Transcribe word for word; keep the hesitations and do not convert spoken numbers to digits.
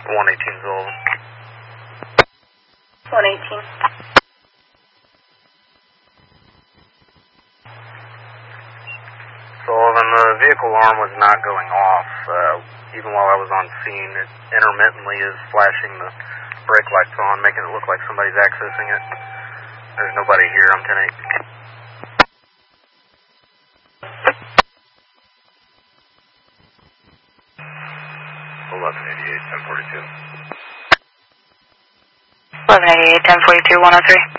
one eighteen Sullivan. one eighteen. Sullivan, the vehicle alarm was not going off. Uh, even while I was on scene, it intermittently is flashing the brake lights on, making it look like somebody's accessing it. There's nobody here. I'm ten eight. eleven eighty-eight, ten forty-two. eleven eighty-eight, ten forty-two, one oh three.